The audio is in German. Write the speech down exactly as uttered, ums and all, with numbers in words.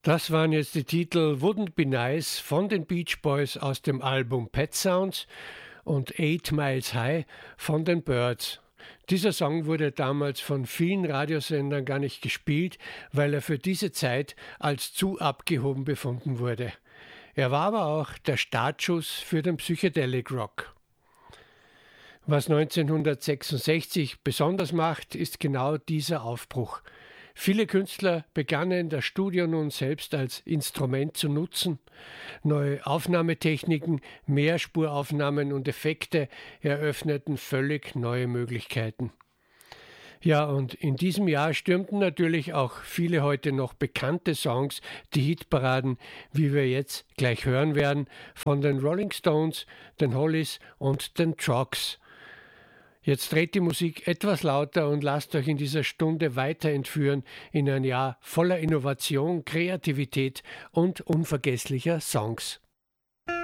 Das waren jetzt die Titel Wouldn't Be Nice von den Beach Boys aus dem Album Pet Sounds und Eight Miles High von den Byrds. Dieser Song wurde damals von vielen Radiosendern gar nicht gespielt, weil er für diese Zeit als zu abgehoben befunden wurde. Er war aber auch der Startschuss für den Psychedelic Rock. Was neunzehnhundertsechsundsechzig besonders macht, ist genau dieser Aufbruch. Viele Künstler begannen das Studio nun selbst als Instrument zu nutzen. Neue Aufnahmetechniken, Mehrspuraufnahmen und Effekte eröffneten völlig neue Möglichkeiten. Ja, und in diesem Jahr stürmten natürlich auch viele heute noch bekannte Songs die Hitparaden, wie wir jetzt gleich hören werden, von den Rolling Stones, den Hollies und den Trucks. Jetzt dreht die Musik etwas lauter und lasst euch in dieser Stunde weiter entführen in ein Jahr voller Innovation, Kreativität und unvergesslicher Songs.